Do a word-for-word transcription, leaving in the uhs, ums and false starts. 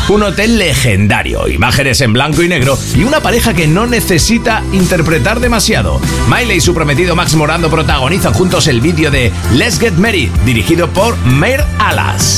Un hotel legendario, imágenes en blanco y negro y una pareja que no necesita interpretar demasiado. Miley y su prometido Max Morando protagonizan juntos el vídeo de Let's Get Married, dirigido por Mair Alas.